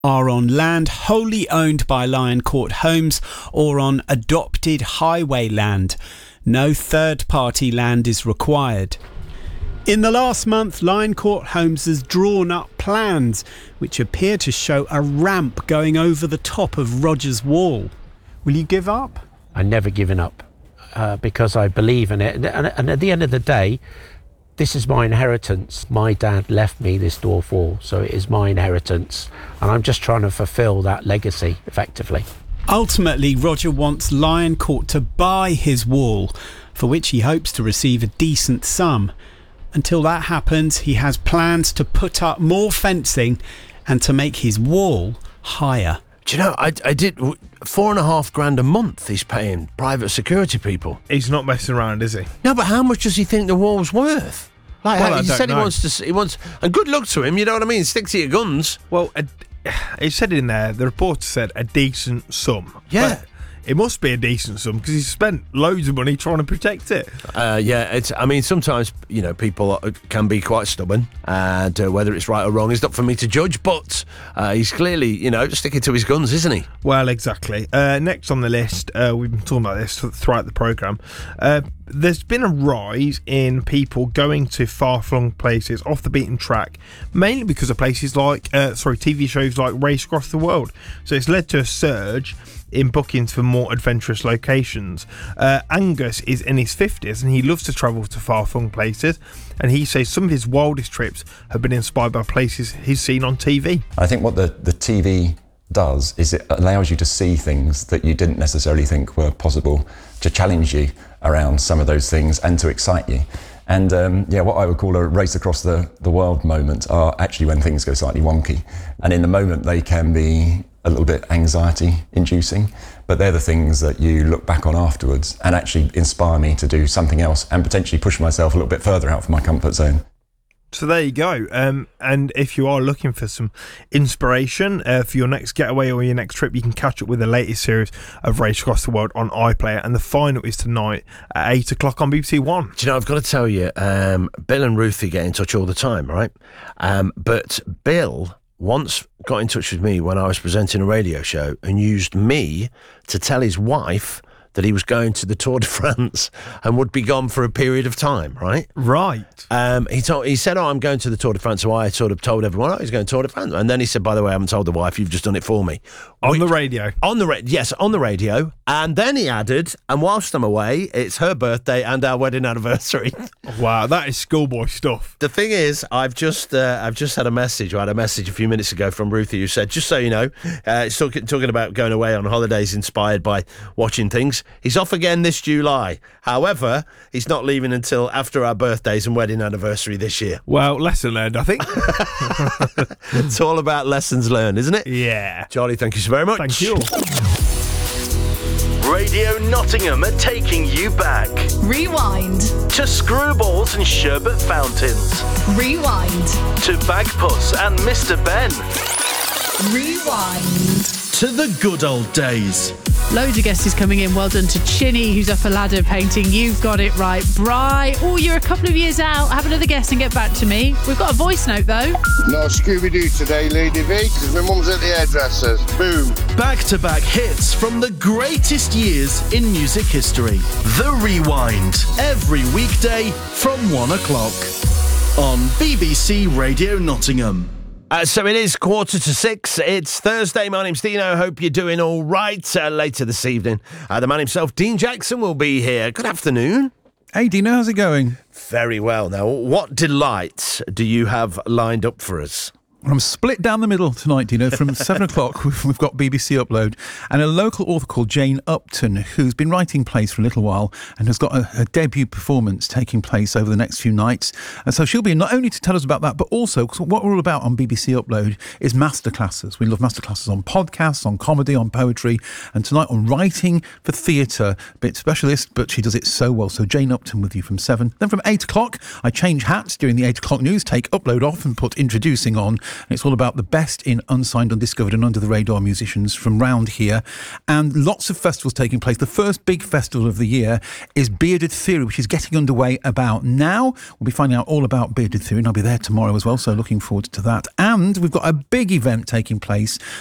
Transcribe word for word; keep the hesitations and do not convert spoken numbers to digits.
are on land wholly owned by Lion Court Homes or on adopted highway land. No third-party land is required. In the last month, Lion Court Homes has drawn up plans which appear to show a ramp going over the top of Rogers Wall. Will you give up? I've never given up uh, because I believe in it. And, and at the end of the day, this is my inheritance. My dad left me this dwarf wall, so it is my inheritance. And I'm just trying to fulfil that legacy, effectively. Ultimately, Roger wants Lion Court to buy his wall, for which he hopes to receive a decent sum. Until that happens, he has plans to put up more fencing and to make his wall higher. Do you know, I, I did four and a half grand a month he's paying private security people. He's not messing around, is he? No, but how much does he think the wall's worth? Like, Well, I he don't said he know. wants to, he wants, and good luck to him, you know what I mean? Stick to your guns. Well, a, it said in there, the reporter said a decent sum. Yeah. But it must be a decent sum because he's spent loads of money trying to protect it. Uh, yeah, it's. I mean, sometimes, you know, people are- can be quite stubborn, and uh, whether it's right or wrong is not for me to judge, but uh, he's clearly, you know, sticking to his guns, isn't he? Well, exactly. Uh, next on the list, uh, we've been talking about this th- throughout the programme. Uh, there's been a rise in people going to far-flung places off the beaten track, mainly because of places like, uh, sorry, T V shows like Race Across the World. So it's led to a surge in bookings for more adventurous locations. Uh, Angus is in his fifties and he loves to travel to far-flung places, and he says some of his wildest trips have been inspired by places he's seen on T V. I think what the, the T V does is it allows you to see things that you didn't necessarily think were possible, to challenge you around some of those things and to excite you. And um, yeah, what I would call a race across the, the world moment are actually when things go slightly wonky. And in the moment they can be a little bit anxiety inducing, but they're the things that you look back on afterwards and actually inspire me to do something else and potentially push myself a little bit further out from my comfort zone. So there you go. Um, and if you are looking for some inspiration uh, for your next getaway or your next trip, you can catch up with the latest series of Race Across the World on iPlayer. And the final is tonight at eight o'clock on B B C One. Do you know, I've got to tell you, um, Bill and Ruthie get in touch all the time, right? Um, but Bill once got in touch with me when I was presenting a radio show and used me to tell his wife that he was going to the Tour de France and would be gone for a period of time, right? Right. Um, he told, he said, oh, I'm going to the Tour de France, so I sort of told everyone, oh, he's going to Tour de France. And then he said, by the way, I haven't told the wife, you've just done it for me. On Which- the radio. On the radio, yes, on the radio. And then he added, and whilst I'm away, it's her birthday and our wedding anniversary. Wow, that is schoolboy stuff. The thing is, I've just uh, I've just had a message. I had a message a few minutes ago from Ruthie who said, just so you know, uh, it's talking, talking about going away on holidays inspired by watching things. He's off again this July. However, he's not leaving until after our birthdays and wedding anniversary this year. Well, lesson learned, I think. It's all about lessons learned, isn't it? Yeah. Charlie, thank you so very much. Thank you. Radio Nottingham are taking you back Rewind. to Screwballs and Sherbet Fountains, Rewind. to Bagpuss and Mister Ben, Rewind. to the good old days. Loads of guests coming in. Well done to Chinny, who's up a ladder painting. You've got it right. Bri, oh, you're a couple of years out. Have another guess and get back to me. We've got a voice note, though. No Scooby-Doo today, Lady V, because my mum's at the hairdresser's. Boom. Back-to-back hits from the greatest years in music history. The Rewind. Every weekday from one o'clock on B B C Radio Nottingham. Uh, so it is quarter to six. It's Thursday. My name's Dino. Hope you're doing all right. Uh, later this evening, uh, the man himself, Dean Jackson, will be here. Good afternoon. Hey, Dino, how's it going? Very well. Now, what delight do you have lined up for us? Well, I'm split down the middle tonight, Dino. From seven o'clock, we've, we've got B B C Upload and a local author called Jane Upton, who's been writing plays for a little while and has got a, a debut performance taking place over the next few nights. And so she'll be in not only to tell us about that, but also, because what we're all about on B B C Upload is masterclasses. We love masterclasses on podcasts, on comedy, on poetry, and tonight on writing for theatre. A bit specialist, but she does it so well. So Jane Upton with you from seven. Then from eight o'clock, I change hats during the eight o'clock news, take Upload off and put Introducing on. And it's all about the best in unsigned, undiscovered and under the radar musicians from round here. And lots of festivals taking place. The first big festival of the year is Bearded Theory, which is getting underway about now. We'll be finding out all about Bearded Theory, and I'll be there tomorrow as well, so looking forward to that. And we've got a big event taking place